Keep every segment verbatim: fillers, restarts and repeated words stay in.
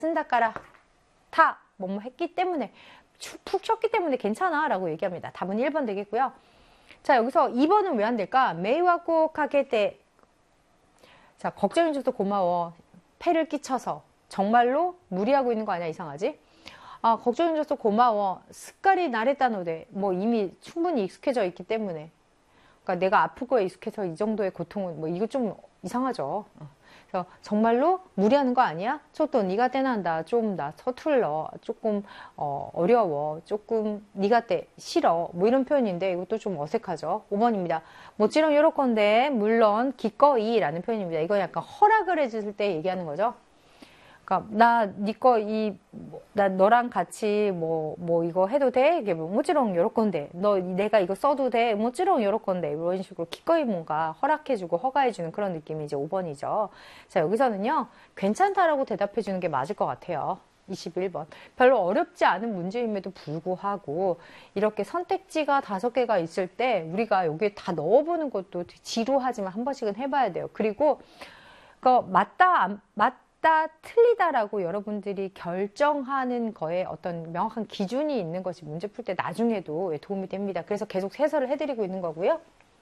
쓴다 까라 타 뭐뭐 했기 때문에 푹 쉬었기 때문에 괜찮아 라고 얘기합니다. 답은 일 번 되겠고요. 자, 여기서 이 번은 왜 안 될까? 메이와코 카게테. 자, 걱정해줘서 고마워. 폐를 끼쳐서 정말로 무리하고 있는 거 아니야? 이상하지? 아, 걱정해줘서 고마워. 습관이 나랬다노데. 뭐 이미 충분히 익숙해져 있기 때문에. 그러니까 내가 아픈 거에 익숙해서 이 정도의 고통은 뭐 이거 좀 이상하죠. 그래서 정말로 무리하는 거 아니야? 저또 네가 떼난다. 좀 나 서툴러. 조금 어, 어려워. 조금 네가 떼 싫어. 뭐 이런 표현인데 이것도 좀 어색하죠. 오 번입니다. 모찌롱 요렇건데 물론 기꺼이 라는 표현입니다. 이거 약간 허락을 해줄 때 얘기하는 거죠. 그러니까 나 니 거 이 나 너랑 같이 뭐뭐 뭐 이거 해도 돼? 이게 뭐 모찌롱 요렇건데 너 내가 이거 써도 돼? 모찌롱 요렇건데 이런 식으로 기꺼이 뭔가 허락해주고 허가해주는 그런 느낌이 이제 오 번이죠. 자, 여기서는요 괜찮다라고 대답해주는 게 맞을 것 같아요. 이십일 번. 별로 어렵지 않은 문제임에도 불구하고 이렇게 선택지가 다섯 개가 있을 때 우리가 여기에 다 넣어보는 것도 지루하지만 한 번씩은 해봐야 돼요. 그리고 그 맞다 안 맞 맞다, 틀리다라고 여러분들이 결정하는 거에 어떤 명확한 기준이 있는 것이 문제 풀 때 나중에도 도움이 됩니다. 그래서 계속 해설을 해드리고 있는 거고요.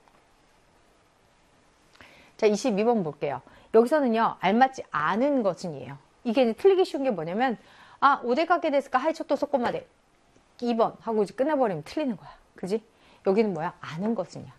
자, 이십이 번 볼게요. 여기서는요, 알맞지 않은 것은이에요. 이게 이제 틀리기 쉬운 게 뭐냐면, 아, 오데카게 데스까 하이초토 소꼬마데. 이 번 하고 이제 끝내버리면 틀리는 거야. 그지? 여기는 뭐야? 아는 것은이야.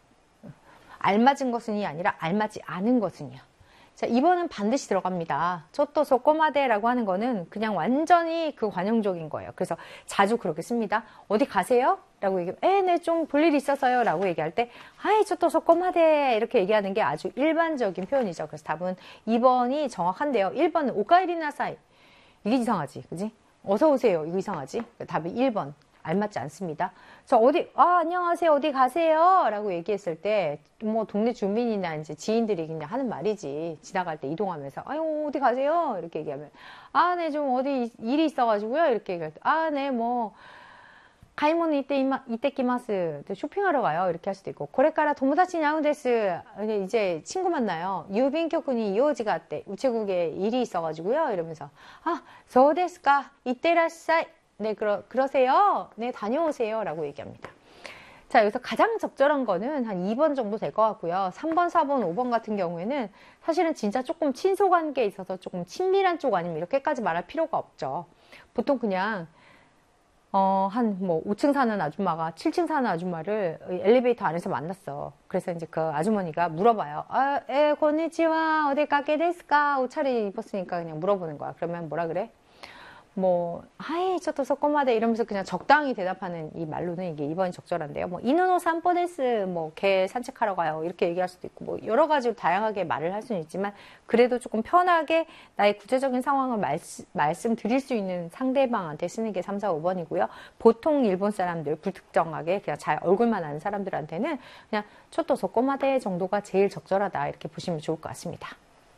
알맞은 것은이 아니라 알맞지 않은 것은이야. 자, 이 번은 반드시 들어갑니다. 초토 소꼬마데라고 하는 거는 그냥 완전히 그 관용적인 거예요. 그래서 자주 그렇게 씁니다. 어디 가세요? 라고 얘기하면, 에, 네, 좀 볼 일 있어서요. 라고 얘기할 때, 아이, 초토 소꼬마데. 이렇게 얘기하는 게 아주 일반적인 표현이죠. 그래서 답은 이 번이 정확한데요. 일 번은 오카에리나사이. 이게 이상하지. 그지? 어서 오세요. 이거 이상하지? 답이 일 번. 알맞지 않습니다. 저 어디, 아, 안녕하세요. 어디 가세요? 라고 얘기했을 때, 뭐, 동네 주민이나 이제 지인들이 그냥 하는 말이지. 지나갈 때 이동하면서, 아유, 어디 가세요? 이렇게 얘기하면, 아, 네, 좀 어디 일이 있어가지고요. 이렇게 얘기할 때, 아, 네, 뭐, 가이모는 이때, 이마, 이때 끼마스. 쇼핑하러 가요. 이렇게 할 수도 있고, 고레카라 도모다치 냐운데스. 이제 친구 만나요. 유빈교군이 이오지가 왔대. 우체국에 일이 있어가지고요. 이러면서, 아, 소데스까? 이때라싸이. 네, 그러, 그러세요. 네, 다녀오세요. 라고 얘기합니다. 자, 여기서 가장 적절한 거는 한 이 번 정도 될 것 같고요. 삼 번, 사 번, 오 번 같은 경우에는 사실은 진짜 조금 친소관계에 있어서 조금 친밀한 쪽 아니면 이렇게까지 말할 필요가 없죠. 보통 그냥, 어, 한 뭐 오 층 사는 아줌마가 칠 층 사는 아줌마를 엘리베이터 안에서 만났어. 그래서 이제 그 아주머니가 물어봐요. 아, 에, 고니치와, 어디 가게 데스까? 옷차림 입었으니까 그냥 물어보는 거야. 그러면 뭐라 그래? 뭐, 하이, 저도 소꼬마데 이러면서 그냥 적당히 대답하는 이 말로는 이게 이 번이 적절한데요. 뭐, 이누노 산포데스, 뭐, 개 산책하러 가요. 이렇게 얘기할 수도 있고, 뭐, 여러 가지로 다양하게 말을 할 수는 있지만, 그래도 조금 편하게 나의 구체적인 상황을 말씀, 말씀드릴 수 있는 상대방한테 쓰는 게 삼, 사, 오 번이고요. 보통 일본 사람들, 불특정하게 그냥 잘 얼굴만 아는 사람들한테는 그냥 초토 소꼬마데 정도가 제일 적절하다. 이렇게 보시면 좋을 것 같습니다.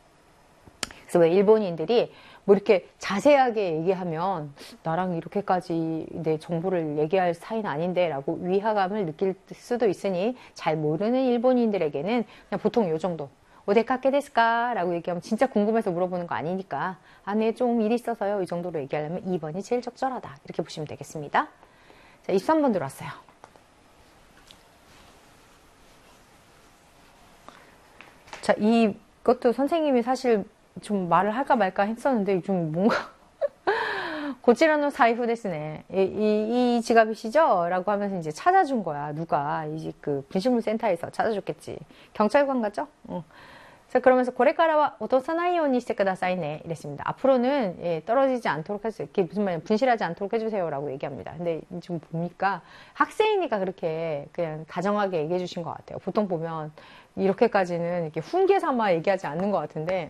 그래서 왜 일본인들이 뭐 이렇게 자세하게 얘기하면 나랑 이렇게까지 내 정보를 얘기할 사이는 아닌데 라고 위화감을 느낄 수도 있으니 잘 모르는 일본인들에게는 그냥 보통 이 정도. 오데카케 데스까? 라고 얘기하면 진짜 궁금해서 물어보는 거 아니니까 아, 네, 좀 일 있어서요. 이 정도로 얘기하려면 이 번이 제일 적절하다. 이렇게 보시면 되겠습니다. 자, 이십삼 번 들어왔어요. 자, 이것도 선생님이 사실 좀 말을 할까 말까 했었는데 좀 뭔가 고치라노 사이프 데스네. 이, 이, 이 지갑이시죠? 라고 하면서 이제 찾아준 거야. 누가 이 그 분실물 센터에서 찾아줬겠지. 경찰관 같죠? 어. 그래서 그러면서 고레카라와 오토사나이오니 시테쿠다사이네 이랬습니다. 앞으로는 예, 떨어지지 않도록 해주세요. 이게 무슨 말이야? 분실하지 않도록 해주세요라고 얘기합니다. 근데 지금 보니까 학생이니까 그렇게 그냥 다정하게 얘기해 주신 것 같아요. 보통 보면 이렇게까지는 이렇게 훈계 삼아 얘기하지 않는 것 같은데.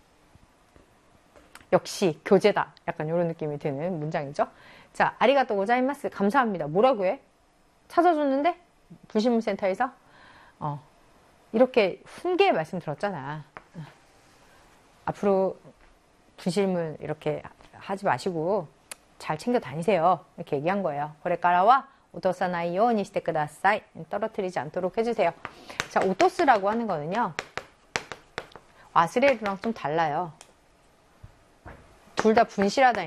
역시 교재다. 약간 이런 느낌이 드는 문장이죠. 자, 아리가또 고자이마스. 감사합니다. 뭐라고 해? 찾아줬는데? 분실물센터에서? 어, 이렇게 훈계 말씀 들었잖아. 앞으로 분실물 이렇게 하지 마시고 잘 챙겨 다니세요. 이렇게 얘기한 거예요. 고레카라와 오토사나이요 니시테쿠다사이. 떨어뜨리지 않도록 해주세요. 자, 오토스라고 하는 거는요. 와스레루랑 좀 달라요. 둘 다 분실하다.